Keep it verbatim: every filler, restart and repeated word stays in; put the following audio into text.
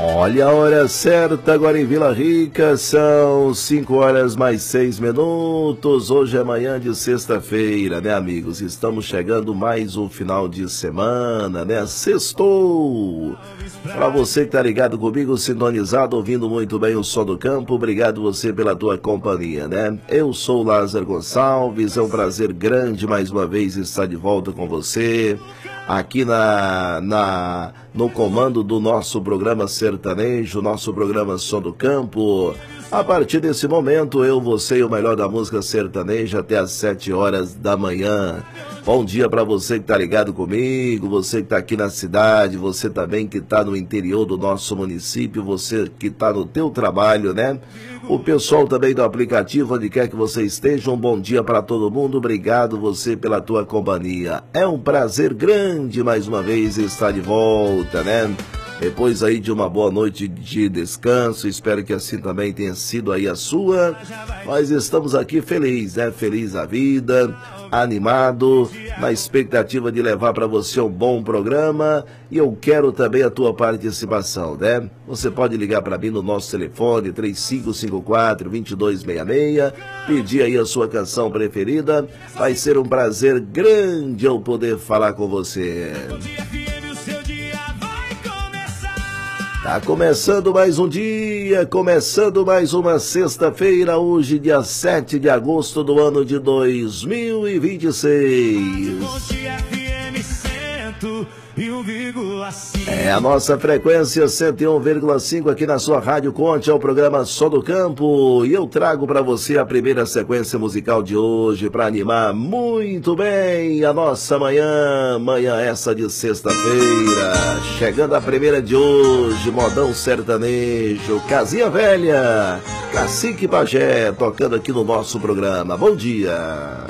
Olha a hora certa agora em Vila Rica, são cinco horas mais seis minutos, hoje é manhã de sexta-feira, né, amigos? Estamos chegando mais um final de semana, né? Sextou! Para você que tá ligado comigo, sintonizado, ouvindo muito bem o som do campo, obrigado você pela tua companhia, né? Eu sou Lázaro Gonçalves, é um prazer grande mais uma vez estar de volta com você, aqui na, na, no comando do nosso programa sertanejo, nosso programa Som do Campo. A partir desse momento, eu, você e o melhor da música sertaneja até às sete horas da manhã. Bom dia para você que tá ligado comigo, você que tá aqui na cidade, você também que tá no interior do nosso município, você que tá no teu trabalho, né? O pessoal também do aplicativo, onde quer que você esteja, um bom dia para todo mundo, obrigado você pela tua companhia. É um prazer grande mais uma vez estar de volta, né? Depois aí de uma boa noite de descanso, espero que assim também tenha sido aí a sua. Nós estamos aqui felizes, né? Feliz a vida, animado, na expectativa de levar para você um bom programa. E eu quero também a tua participação, né? Você pode ligar para mim no nosso telefone três cinco cinco quatro, dois dois seis seis, pedir aí a sua canção preferida. Vai ser um prazer grande eu poder falar com você. Tá começando mais um dia, começando mais uma sexta-feira, hoje dia sete de agosto do ano de dois mil e vinte e seis. É a nossa frequência cento e um vírgula cinco aqui na sua Rádio Conte, é o programa Som do Campo, e eu trago para você a primeira sequência musical de hoje para animar muito bem a nossa manhã, manhã essa de sexta-feira. Chegando a primeira de hoje, modão sertanejo, Casinha Velha, Cacique Pajé, tocando aqui no nosso programa. Bom dia.